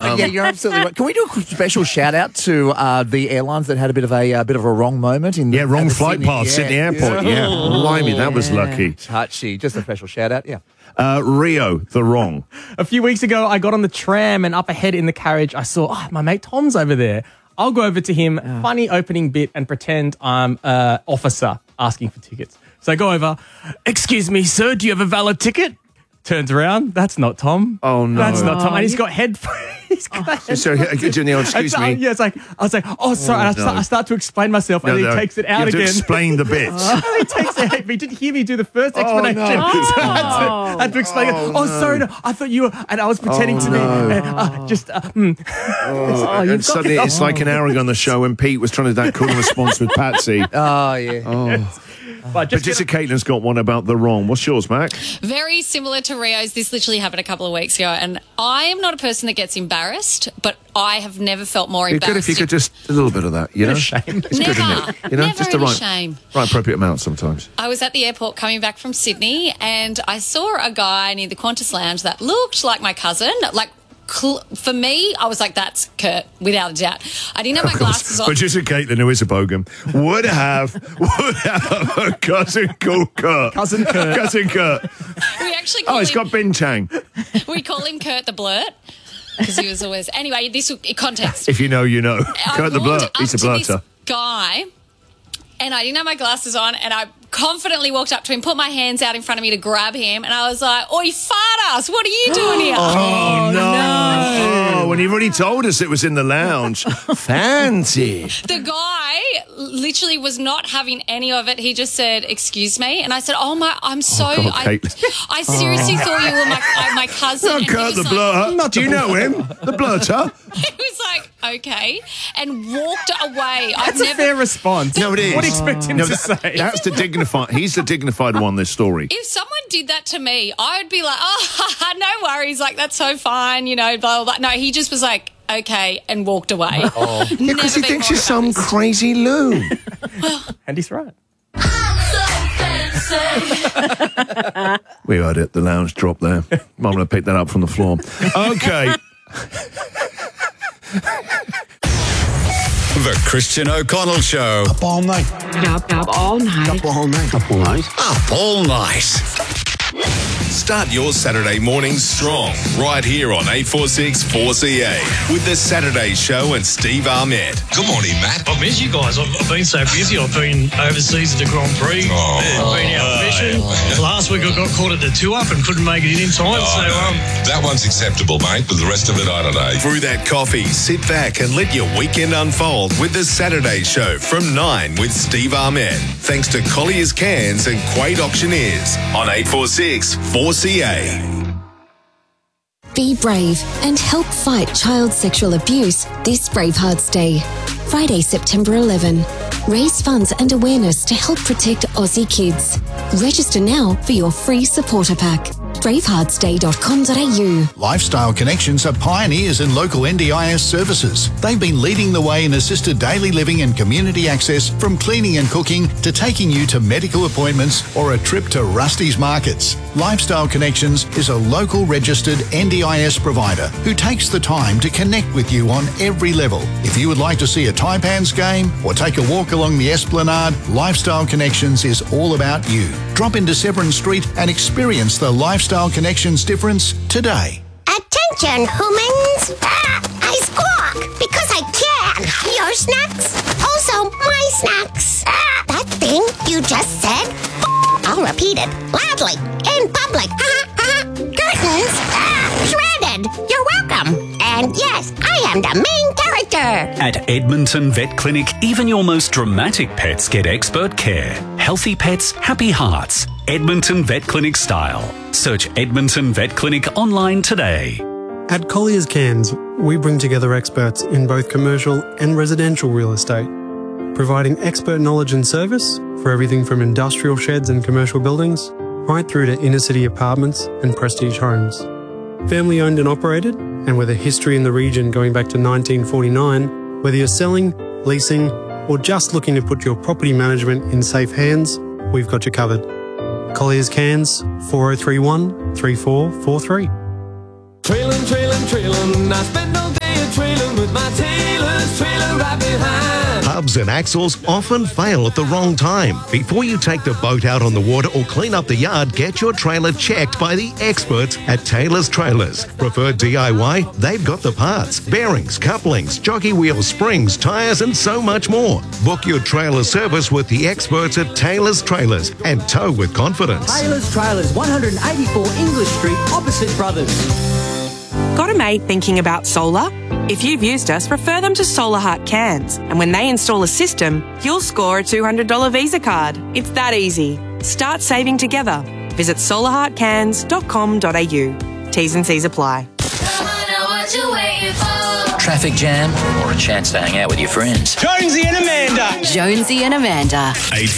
Yeah, you're absolutely right. Can we do a special shout out to the airlines that had a bit of a wrong moment in wrong flight path, Sydney Airport. Yeah, blimey, that was lucky. Touchy. Just a special shout out. Yeah. Rio, the wrong. A few weeks ago, I got on the tram and up ahead in the carriage, I saw my mate Tom's over there. I'll go over to him, funny opening bit, and pretend I'm an officer asking for tickets. So I go over, excuse me, sir, do you have a valid ticket? Turns around, that's not Tom. Oh, no. That's not Tom. And he's got headphones. Sorry, Janelle, excuse me. Yeah, I was like, oh, sorry. And I start to explain myself, and he takes it out again. Explain the bits. He takes it out. He didn't hear me do the first explanation. So I had to explain it. Sorry, no, I thought you were, and I was pretending to be. And suddenly it's like an hour ago on the show when Pete was trying to do that call and response with Patsy. Oh, yeah. Oh. But just Caitlin's got one about the wrong. What's yours, Mac? Very similar to Rio's. This literally happened a couple of weeks ago, and I am not a person that gets embarrassed, but I have never felt more It'd be embarrassed. good if you could just a little bit of that, you know? Shame. It's Never. good, isn't it? You know, Never just the any right, shame. right appropriate amount sometimes. I was at the airport coming back from Sydney, and I saw a guy near the Qantas lounge that looked like my cousin. Like, for me, I was like, that's Kurt, without a doubt. I didn't have my glasses on. But just Caitlin, who is a bogan, would have a cousin called Kurt. Cousin Kurt. Cousin Kurt. We actually call It's him, got Bintang. we call him Kurt the Blurt. Because he was always... Anyway, this context. If you know, you know. Kurt the I Blurt. walked He's a up to blurter. this guy, and I didn't have my glasses on, and I confidently walked up to him, put my hands out in front of me to grab him, and I was like, "Oi, fart ass, what are you doing here?" Oh, no. Oh, when you've already told us it was in the lounge. Fancy. The guy literally was not having any of it. He just said, "Excuse me," and I said, "Oh my, I'm so." God, I seriously thought you were my cousin. Not and Kurt he the was like, Blurter. Do you know him? The Blurter? He was like, "Okay," and walked away. That's a fair response. No, it is. What do you expect him to say? That's the dignified. He's the dignified one. This story. If someone did that to me, I would be like, "Oh, no worries, like that's so fine," you know, blah, blah, blah. No, he just was like, "Okay," and walked away. Because he thinks you're some crazy loon. And he's right. We heard it. The lounge drop there. I'm going to pick that up from the floor. Okay. The Christian O'Connell Show. Up all night. Up all night. Up all night. Up all night. Up all night. Start your Saturday mornings strong right here on 846 4CA with the Saturday Show and Steve Ahmed. Good morning, Matt. I've missed you guys. I've been so busy. I've been overseas at the Grand Prix. Been out fishing. Last week I got caught at the 2-up and couldn't make it in time. That one's acceptable, mate, but the rest of it, I don't know. Through that coffee, sit back and let your weekend unfold with the Saturday Show from 9 with Steve Ahmed. Thanks to Collier's Cans and Quaid Auctioneers on 846 4CA. Be brave and help fight child sexual abuse this Bravehearts Day. Friday, September 11. Raise funds and awareness to help protect Aussie kids. Register now for your free supporter pack. braveheartsday.com.au. Lifestyle Connections are pioneers in local NDIS services. They've been leading the way in assisted daily living and community access, from cleaning and cooking to taking you to medical appointments or a trip to Rusty's Markets. Lifestyle Connections is a local registered NDIS provider who takes the time to connect with you on every level. If you would like to see a Taipans game or take a walk along the Esplanade, Lifestyle Connections is all about you. Drop into Severn Street and experience the Lifestyle Connections difference today. Attention, humans! I squawk because I can. Your snacks, also my snacks. That thing you just said, I'll repeat it loudly in public. Curtains, shredded. You're welcome. And yes, I am the main character. At Edmonton Vet Clinic, even your most dramatic pets get expert care. Healthy pets, happy hearts. Edmonton Vet Clinic style. Search Edmonton Vet Clinic online today. At Collier's Cans, we bring together experts in both commercial and residential real estate, providing expert knowledge and service for everything from industrial sheds and commercial buildings right through to inner city apartments and prestige homes. Family owned and operated, and with a history in the region going back to 1949, whether you're selling, leasing, or just looking to put your property management in safe hands, we've got you covered. Collier's Cans, 4031 3443. Trailin', I spend all day with my Taylor's trailer right behind. Hubs and axles often fail at the wrong time. Before you take the boat out on the water or clean up the yard, get your trailer checked by the experts at Taylor's Trailers. Preferred DIY? They've got the parts, bearings, couplings, jockey wheels, springs, tyres and so much more. Book your trailer service with the experts at Taylor's Trailers and tow with confidence. Taylor's Trailers, 184 English Street, opposite Brothers. Got a mate thinking about solar? If you've used us, refer them to Solar Heart Cairns. And when they install a system, you'll score a $200 Visa card. It's that easy. Start saving together. Visit solarheartcairns.com.au. T's and C's apply. Traffic jam or a chance to hang out with your friends? Jonesy and Amanda. Jonesy and Amanda.